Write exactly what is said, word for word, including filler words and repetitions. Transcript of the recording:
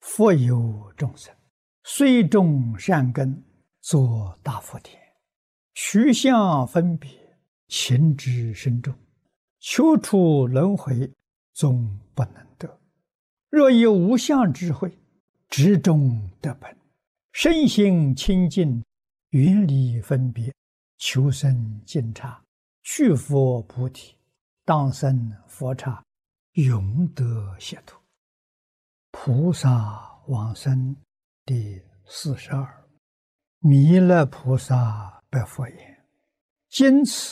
佛有众生，虽种善根，作大福田，取相分别，情之深重，求出轮回，终不能得。若有无相智慧，直中得本，身心清净，远离分别，求生净刹，去佛菩提，当生佛刹，永得解脱。菩萨往生第四十二。弥勒菩萨白佛言：今此